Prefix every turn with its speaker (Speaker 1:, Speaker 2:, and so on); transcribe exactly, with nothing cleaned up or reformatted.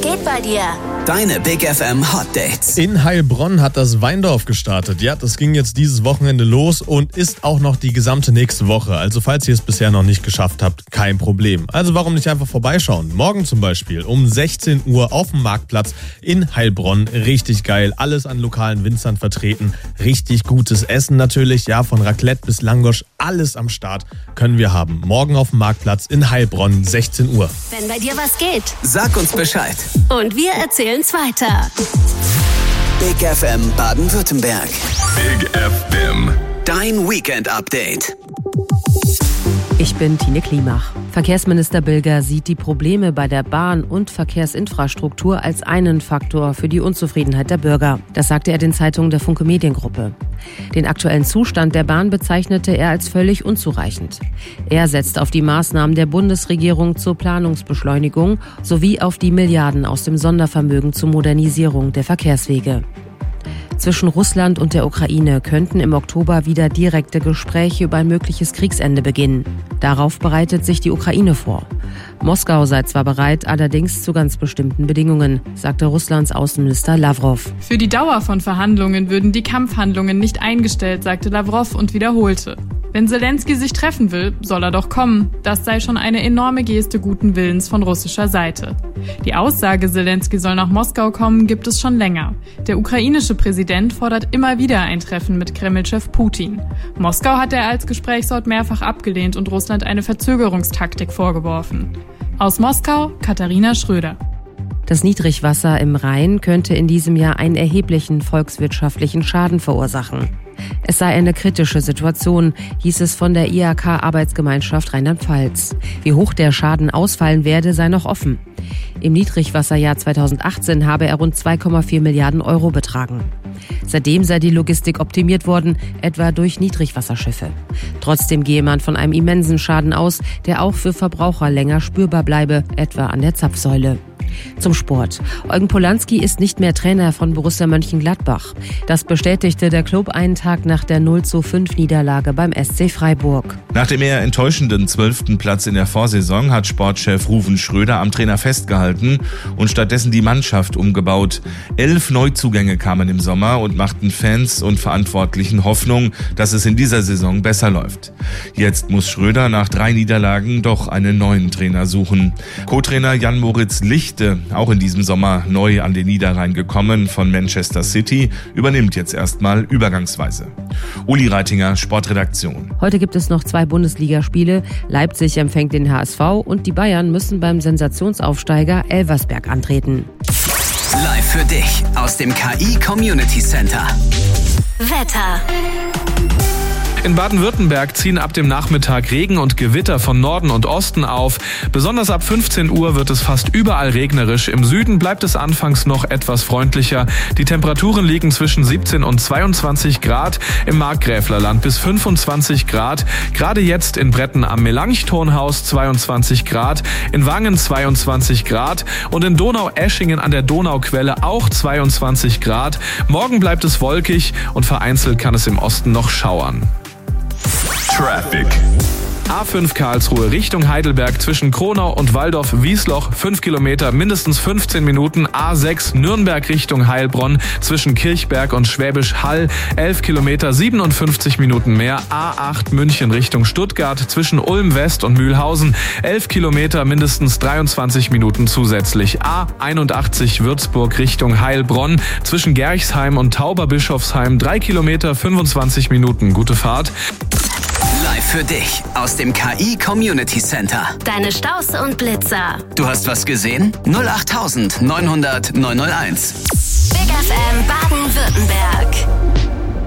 Speaker 1: geht bei dir?
Speaker 2: Deine Big F M Hot Dates.
Speaker 3: In Heilbronn hat das Weindorf gestartet. Ja, das ging jetzt dieses Wochenende los und ist auch noch die gesamte nächste Woche. Also falls ihr es bisher noch nicht geschafft habt, kein Problem. Also warum nicht einfach vorbeischauen? Morgen zum Beispiel um sechzehn Uhr auf dem Marktplatz in Heilbronn. Richtig geil. Alles an lokalen Winzern vertreten. Richtig gutes Essen natürlich. Ja, von Raclette bis Langosch. Alles am Start können wir haben. Morgen auf dem Marktplatz in Heilbronn, sechzehn Uhr.
Speaker 1: Wenn bei dir was geht,
Speaker 2: Sag uns Bescheid.
Speaker 1: und wir erzählen's weiter.
Speaker 2: Big F M Baden-Württemberg.
Speaker 4: Big F M.
Speaker 2: Dein Weekend-Update.
Speaker 5: Ich bin Tine Klimach. Verkehrsminister Bilger sieht die Probleme bei der Bahn- und Verkehrsinfrastruktur als einen Faktor für die Unzufriedenheit der Bürger. Das sagte er den Zeitungen der Funke Mediengruppe. Den aktuellen Zustand der Bahn bezeichnete er als völlig unzureichend. Er setzt auf die Maßnahmen der Bundesregierung zur Planungsbeschleunigung sowie auf die Milliarden aus dem Sondervermögen zur Modernisierung der Verkehrswege. Zwischen Russland und der Ukraine könnten im Oktober wieder direkte Gespräche über ein mögliches Kriegsende beginnen. Darauf bereitet sich die Ukraine vor. Moskau sei zwar bereit, allerdings zu ganz bestimmten Bedingungen, sagte Russlands Außenminister Lavrov.
Speaker 6: Für die Dauer von Verhandlungen würden die Kampfhandlungen nicht eingestellt, sagte Lavrov und wiederholte: Wenn Zelensky sich treffen will, soll er doch kommen. Das sei schon eine enorme Geste guten Willens von russischer Seite. Die Aussage, Zelensky soll nach Moskau kommen, gibt es schon länger. Der ukrainische Präsident fordert immer wieder ein Treffen mit Kreml-Chef Putin. Moskau hat er als Gesprächsort mehrfach abgelehnt und Russland eine Verzögerungstaktik vorgeworfen. Aus Moskau, Katharina Schröder.
Speaker 5: Das Niedrigwasser im Rhein könnte in diesem Jahr einen erheblichen volkswirtschaftlichen Schaden verursachen. Es sei eine kritische Situation, hieß es von der I H K-Arbeitsgemeinschaft Rheinland-Pfalz. Wie hoch der Schaden ausfallen werde, sei noch offen. Im Niedrigwasserjahr zweitausendachtzehn habe er rund zwei Komma vier Milliarden Euro betragen. Seitdem sei die Logistik optimiert worden, etwa durch Niedrigwasserschiffe. Trotzdem gehe man von einem immensen Schaden aus, der auch für Verbraucher länger spürbar bleibe, etwa an der Zapfsäule. Zum Sport. Eugen Polanski ist nicht mehr Trainer von Borussia Mönchengladbach. Das bestätigte der Club einen Tag nach der null zu fünf Niederlage beim S C Freiburg.
Speaker 7: Nach dem eher enttäuschenden zwölften Platz in der Vorsaison hat Sportchef Ruven Schröder am Trainer festgehalten und stattdessen die Mannschaft umgebaut. Elf Neuzugänge kamen im Sommer und machten Fans und Verantwortlichen Hoffnung, dass es in dieser Saison besser läuft. Jetzt muss Schröder nach drei Niederlagen doch einen neuen Trainer suchen. Co-Trainer Jan-Moritz Lichte, auch in diesem Sommer neu an den Niederrhein gekommen von Manchester City, übernimmt jetzt erstmal übergangsweise. Uli Reitinger, Sportredaktion.
Speaker 5: Heute gibt es noch zwei Bundesligaspiele. Leipzig empfängt den H S V und die Bayern müssen beim Sensationsaufsteiger Elversberg antreten.
Speaker 2: Live für dich aus dem K I Community Center.
Speaker 1: Wetter.
Speaker 8: In Baden-Württemberg ziehen ab dem Nachmittag Regen und Gewitter von Norden und Osten auf. Besonders ab fünfzehn Uhr wird es fast überall regnerisch. Im Süden bleibt es anfangs noch etwas freundlicher. Die Temperaturen liegen zwischen siebzehn und zweiundzwanzig Grad, im Markgräflerland bis fünfundzwanzig Grad. Gerade jetzt in Bretten am Melanchthonhaus zweiundzwanzig Grad, in Wangen zweiundzwanzig Grad und in Donaueschingen an der Donauquelle auch zweiundzwanzig Grad. Morgen bleibt es wolkig und vereinzelt kann es im Osten noch schauern.
Speaker 4: Traffic.
Speaker 8: A fünf Karlsruhe Richtung Heidelberg zwischen Kronau und Waldorf-Wiesloch fünf Kilometer, mindestens fünfzehn Minuten. A sechs Nürnberg Richtung Heilbronn zwischen Kirchberg und Schwäbisch Hall elf Kilometer, siebenundfünfzig Minuten mehr. A acht München Richtung Stuttgart zwischen Ulm West und Mühlhausen elf Kilometer, mindestens dreiundzwanzig Minuten zusätzlich. A einundachtzig Würzburg Richtung Heilbronn zwischen Gerchsheim und Tauberbischofsheim drei Kilometer, fünfundzwanzig Minuten. Gute Fahrt.
Speaker 2: Live für dich aus dem K I Community Center.
Speaker 1: Deine Staus und Blitzer.
Speaker 2: Du hast was gesehen? null acht neunhundert neunhundert neunhunderteins.
Speaker 1: Big F M Baden-Württemberg.